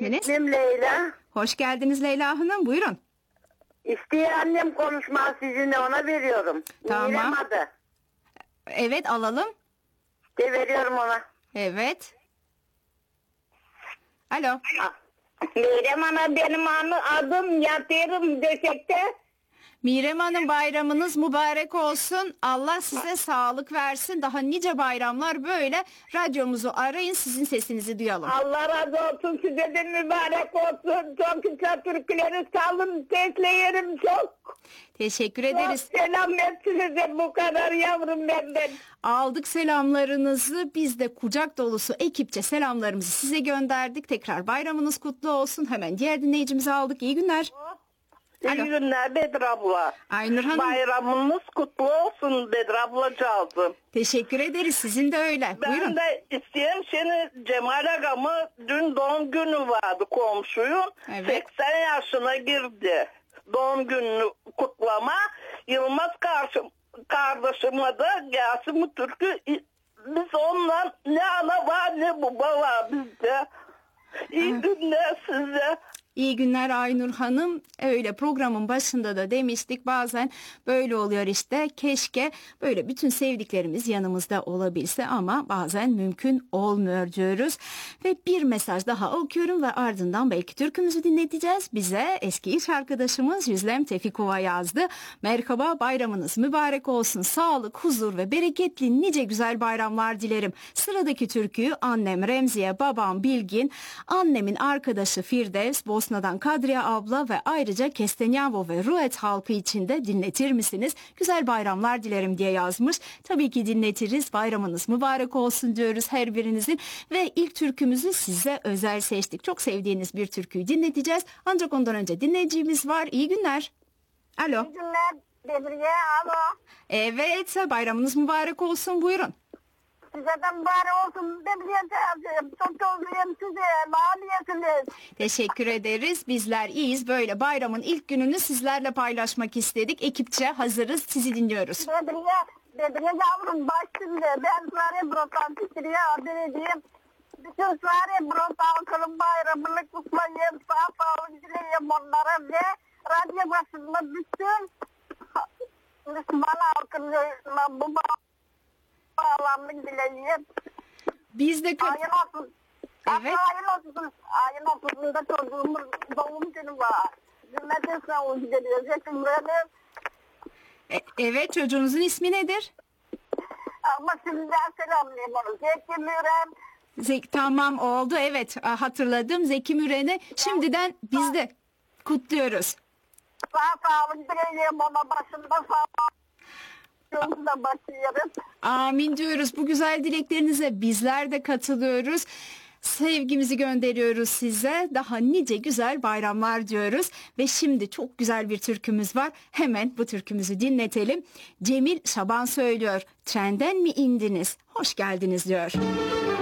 isminiz? İsmim Leyla. Hoş geldiniz Leyla Hanım. Buyurun. İsteyen annem konuşmaz sizinle, ona veriyorum. Tamam. Mirem adı. Evet, alalım. De veriyorum ona. Evet. Alo. Mirem ana benim adım, yatıyorum döşekte. Mirem Hanım, bayramınız mübarek olsun. Allah size sağlık versin. Daha nice bayramlar böyle. Radyomuzu arayın, sizin sesinizi duyalım. Allah razı olsun, size de mübarek olsun. Çok güzel türküleri salın, sesleyelim çok. Teşekkür ederiz. Çok selam size, bu kadar yavrum benden. Aldık selamlarınızı. Biz de kucak dolusu ekipçe selamlarımızı size gönderdik. Tekrar bayramınız kutlu olsun. Hemen diğer dinleyicimizi aldık. İyi günler. İyi Alo. günler Bedir abla. Aynur Hanım. Bayramınız kutlu olsun Bedir ablacığım. Teşekkür ederiz. Sizin de öyle. Ben Buyurun. de isteyeyim seni, Cemal Agam'ı dün doğum günü vardı komşuyum. Evet. 80 yaşına girdi. Doğum gününü kutlama. Yılmaz kardeşime de gelsin bu türkü. Biz ondan ne ana var ne baba var bizde. İyi günler size. İyi günler Aynur Hanım. Öyle programın başında da demiştik, bazen böyle oluyor işte. Keşke böyle bütün sevdiklerimiz yanımızda olabilse ama bazen mümkün olmuyor diyoruz. Ve bir mesaj daha okuyorum ve ardından belki türkümüzü dinleteceğiz. Bize eski iş arkadaşımız Yüzlem Tefikova yazdı. Merhaba, bayramınız mübarek olsun. Sağlık, huzur ve bereketli nice güzel bayramlar dilerim. Sıradaki türküyü annem Remziye, babam Bilgin, annemin arkadaşı Firdevs, Bosna'dan Kadriye abla ve ayrıca Kestenjavo ve Ruet halkı için de dinletir misiniz? Güzel bayramlar dilerim diye yazmış. Tabii ki dinletiriz. Bayramınız mübarek olsun diyoruz her birinizin. Ve ilk türkümüzü size özel seçtik. Çok sevdiğiniz bir türküyü dinleteceğiz. Ancak ondan önce dinleyicimiz var. İyi günler. Alo. İyi günler Bedriye, alo. Evet, bayramınız mübarek olsun. Buyurun. Size de mübarek olsun Bedriye teyzeciğim. Çok özlüyorum sizi. Bağlıyasınız. Teşekkür ederiz. Bizler iyiyiz. Böyle bayramın ilk gününü sizlerle paylaşmak istedik. Ekipçe hazırız. Sizi dinliyoruz. Bedriye yavrum başsındı. Ben Sare Brotan Fikriye adı edeyim. Bütün Sare Brotan bayramını kutlayayım. Sağlık dileyim onlara ve radyo başında bütün Müslüman halkına bu bağlamlık dileyim. Biz de Ayın 30. Evet. Ayın 30'unda çocuğumun doğum günü var. Cümleten sağ geliyor. Zekim evet, çocuğunuzun ismi nedir? ama sizden selamlayayım onu. Zekim Müren. Tamam, oldu. Evet, hatırladım. Zeki Müren'i şimdiden biz de kutluyoruz. Sağlık dileyim ona, başında sağlık. Yolunda başlıyoruz. Amin diyoruz. Bu güzel dileklerinize bizler de katılıyoruz. Sevgimizi gönderiyoruz size. Daha nice güzel bayramlar diyoruz. Ve şimdi çok güzel bir türkümüz var. Hemen bu türkümüzü dinletelim. Cemil Şaban söylüyor. Trenden mi indiniz? Hoş geldiniz diyor.